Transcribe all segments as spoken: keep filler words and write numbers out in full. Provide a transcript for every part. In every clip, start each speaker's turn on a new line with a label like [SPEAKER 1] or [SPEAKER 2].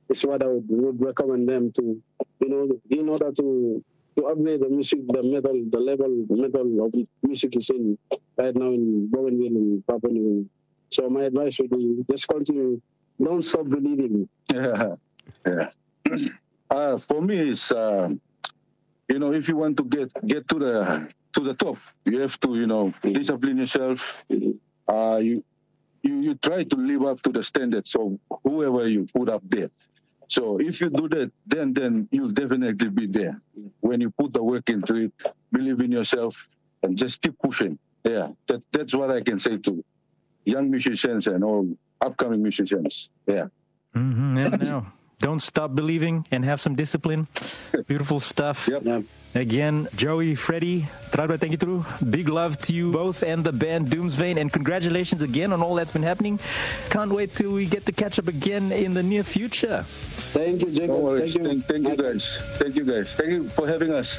[SPEAKER 1] is what I would, would recommend them to, you know, in order to to upgrade the music, the metal, the level metal of music is in right now in Bougainville and Papua New Guinea. So my advice would be just continue, don't stop believing.
[SPEAKER 2] Yeah, yeah. Uh, for me, it's uh, you know, if you want to get get to the to the top, you have to, you know, discipline yourself. Uh, you you you try to live up to the standards of whoever you put up there. So if you do that, then then you'll definitely be there. When you put the work into it, believe in yourself, and just keep pushing. Yeah, that that's what I can say to young musicians and all upcoming musicians. Yeah.
[SPEAKER 3] Mm-hmm. And now, don't stop believing and have some discipline. Beautiful stuff.
[SPEAKER 2] Yep. Yep.
[SPEAKER 3] Again, Joey, Freddie, Trabra, thank you through. Big love to you both and the band Doomsvane, and congratulations again on all that's been happening. Can't wait till we get to catch up again in the near future.
[SPEAKER 1] Thank you, Jacob.
[SPEAKER 2] No
[SPEAKER 1] Thank you.
[SPEAKER 2] Thank, thank you, guys. Thank you, guys. Thank you for having us.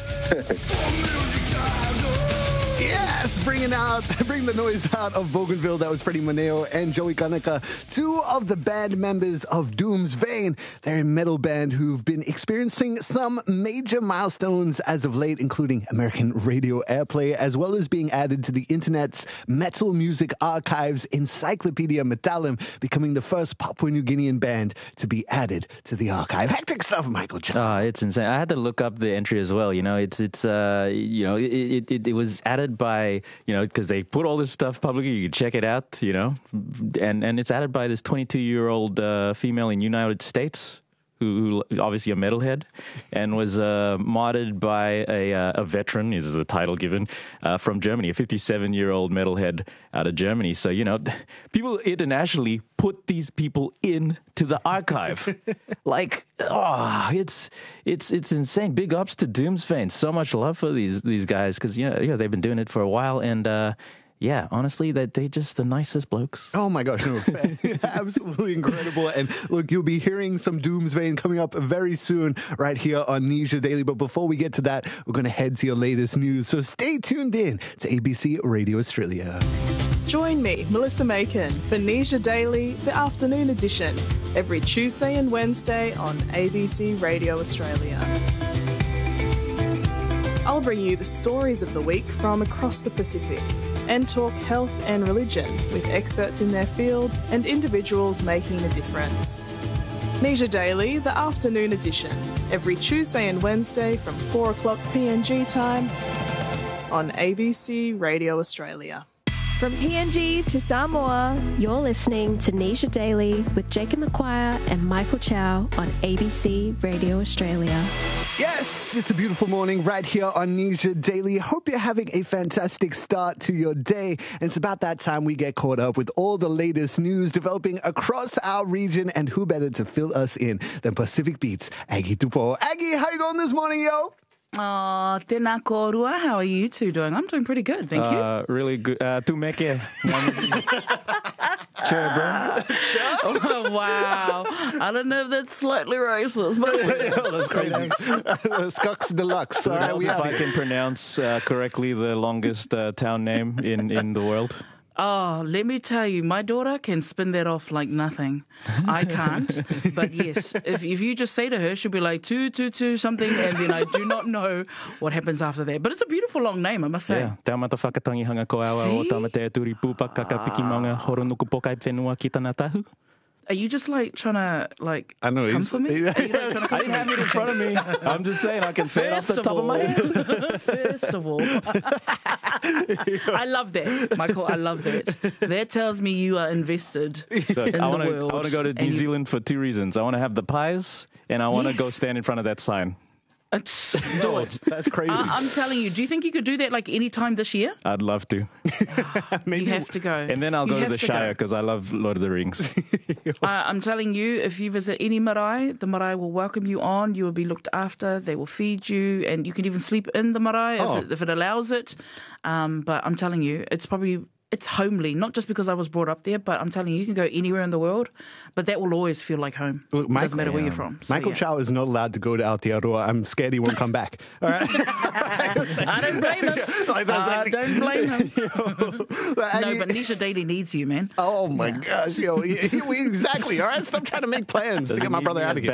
[SPEAKER 4] Yes, bringing out, bring the noise out of Bougainville. That was Freddie Moneo and Joey Kanaka, two of the band members of Doomsvane. They're a metal band who've been experiencing some major milestones as of late, including American radio airplay, as well as being added to the internet's metal music archives Encyclopedia Metallum, becoming the first Papua New Guinean band to be added to the archive. Hectic stuff, Michael Chow.
[SPEAKER 3] Ah, it's insane. I had to look up the entry as well. You know, it's it's uh, you know, it it, it was added by, you know, because they put all this stuff publicly. You can check it out, you know, and and it's added by this twenty-two year old uh, female in United States, who, who obviously a metalhead, and was uh, modded by a uh, a veteran, is the title given, uh, from Germany, a fifty-seven year old metalhead out of Germany. So, you know, people internationally put these people into the archive. Like, oh, it's it's it's insane. Big ups to Doomsvane. So much love for these these guys, because, you know, you know, they've been doing it for a while, and uh, yeah, honestly, that they just the nicest blokes.
[SPEAKER 4] Oh my gosh, no, absolutely incredible. And look, you'll be hearing some Doomsvane coming up very soon right here on Nisha Daily. But before we get to that, we're going to head to your latest news. So stay tuned in to A B C Radio Australia.
[SPEAKER 5] Join me, Melissa Macon, for Nisha Daily, the afternoon edition, every Tuesday and Wednesday on A B C Radio Australia. I'll bring you the stories of the week from across the Pacific and talk health and religion with experts in their field and individuals making a difference. Nisha Daily, the afternoon edition, every Tuesday and Wednesday from four o'clock P N G time on A B C Radio Australia.
[SPEAKER 6] From P N G to Samoa, you're listening to Nisha Daily with Jacob McQuire and Michael Chow on A B C Radio Australia.
[SPEAKER 4] Yes, it's a beautiful morning right here on Nisha Daily. Hope you're having a fantastic start to your day. And it's about that time we get caught up with all the latest news developing across our region. And who better to fill us in than Pacific Beat's Aggie Tupo. Aggie, how you going this morning, yo?
[SPEAKER 7] Oh, tēnā kōrua. How are you two doing? I'm doing pretty good, thank you.
[SPEAKER 3] Uh, really good. Uh, tu meke. Sure, bro.
[SPEAKER 7] Oh, wow. I don't know if that's slightly racist, but
[SPEAKER 4] Oh, that's crazy. Skux Deluxe. All right, we
[SPEAKER 3] if
[SPEAKER 4] have
[SPEAKER 3] I can pronounce uh, correctly the longest uh, town name in, in the world.
[SPEAKER 7] oh, let me tell you, my daughter can spin that off like nothing. I can't, but yes, if if you just say to her, she'll be like two, two, two, something, and then I do not know what happens after that. But it's a beautiful long name, I must say.
[SPEAKER 3] Yeah. Te amata whakatangi hanga ko awa o
[SPEAKER 7] See?
[SPEAKER 3] tamate turi pūpaka ka piki maunga horonuku pokai whenua ki tana tahu.
[SPEAKER 7] Are you just like trying to like
[SPEAKER 4] I know,
[SPEAKER 7] come
[SPEAKER 4] he's-
[SPEAKER 7] for me? Are you, like, trying to come
[SPEAKER 3] I
[SPEAKER 7] for
[SPEAKER 3] didn't have
[SPEAKER 7] me?
[SPEAKER 3] it in front of me. I'm just saying I can say it off
[SPEAKER 7] First
[SPEAKER 3] the
[SPEAKER 7] of
[SPEAKER 3] top of my
[SPEAKER 7] all,
[SPEAKER 3] head.
[SPEAKER 7] first of all, I love that, Michael. I love that. That tells me you are invested
[SPEAKER 3] Look,
[SPEAKER 7] in
[SPEAKER 3] I
[SPEAKER 7] the
[SPEAKER 3] want to
[SPEAKER 7] world.
[SPEAKER 3] I want to go to
[SPEAKER 7] and
[SPEAKER 3] New
[SPEAKER 7] you-
[SPEAKER 3] Zealand for two reasons. I want to have the pies, and I want to go
[SPEAKER 7] Yes.
[SPEAKER 3] stand in front of that sign.
[SPEAKER 7] It's, do it.
[SPEAKER 4] That's crazy.
[SPEAKER 7] I, I'm telling you. Do you think you could do that like any time this year?
[SPEAKER 3] I'd love to.
[SPEAKER 7] You have to go.
[SPEAKER 3] And then I'll
[SPEAKER 7] You
[SPEAKER 3] go to
[SPEAKER 7] have
[SPEAKER 3] the
[SPEAKER 7] to go.
[SPEAKER 3] Shire because I love Lord of the Rings.
[SPEAKER 7] I, I'm telling you, if you visit any marae, the marae will welcome you on. You will be looked after. They will feed you, and you can even sleep in the marae
[SPEAKER 4] Oh.
[SPEAKER 7] if, it, if it allows it. Um, but I'm telling you, it's probably it's homely. Not just because I was brought up there, but I'm telling you, you can go anywhere in the world, but that will always feel like home.
[SPEAKER 4] Look,
[SPEAKER 7] It
[SPEAKER 4] Michael-
[SPEAKER 7] doesn't matter where
[SPEAKER 3] yeah.
[SPEAKER 7] you're from. So,
[SPEAKER 4] Michael
[SPEAKER 7] yeah.
[SPEAKER 4] Chow is not allowed to go to Aotearoa. I'm scared he won't come back. All right.
[SPEAKER 7] I don't blame him.
[SPEAKER 4] Like, that's
[SPEAKER 7] I
[SPEAKER 4] like the-
[SPEAKER 7] don't blame him.
[SPEAKER 4] But
[SPEAKER 7] No,
[SPEAKER 4] Aggie-
[SPEAKER 7] but Nisha Daily needs you, man.
[SPEAKER 4] Oh my gosh, yo, exactly. All right, stop trying to make plans to get my brother out of here.